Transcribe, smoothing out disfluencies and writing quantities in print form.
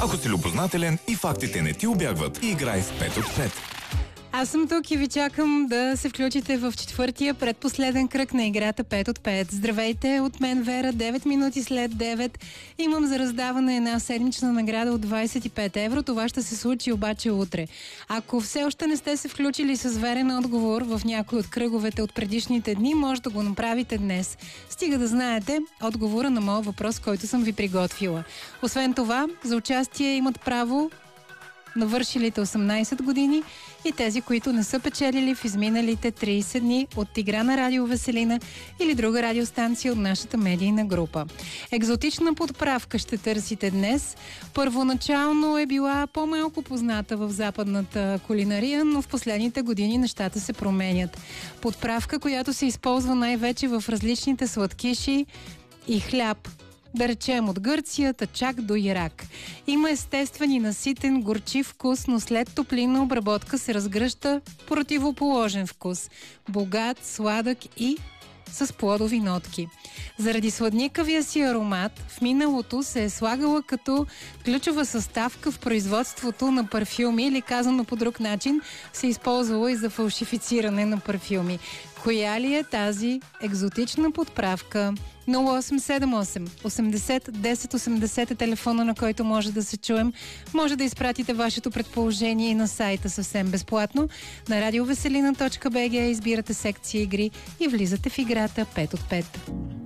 Ако си любознателен и фактите не ти убягват, играй с 5 от 5. Аз съм тук и ви чакам да се включите в четвъртия предпоследен кръг на играта 5 от 5. Здравейте, от мен Вера, 9 минути след 9. Имам за раздаване една седмична награда от 25 евро. Това ще се случи обаче утре. Ако все още не сте се включили с верен отговор в някой от кръговете от предишните дни, може да го направите днес. Стига да знаете отговора на моят въпрос, който съм ви приготвила. Освен това, за участие имат право навършилите 18 години и тези, които не са печелили в изминалите 30 дни от игра на Радио Веселина или друга радиостанция от нашата медийна група. Екзотична подправка ще търсите днес. Първоначално е била по-малко позната в западната кулинария, но в последните години нещата се променят. Подправка, която се използва най-вече в различните сладкиши и хляб. Да речем от Гърция, чак до Ирак. Има естествен и наситен горчив вкус, но след топлинна обработка се разгръща противоположен вкус. Богат, сладък и с плодови нотки. Заради сладникавия си аромат, в миналото се е слагала като ключова съставка в производството на парфюми или казано по друг начин, се е използвала и за фалшифициране на парфюми. Коя ли е тази екзотична подправка? 0878 80 10 80 е телефона, на който може да се чуем. Може да изпратите вашето предположение и на сайта съвсем безплатно. На radioveselina.bg избирате секция игри и влизате в играта 5 от 5.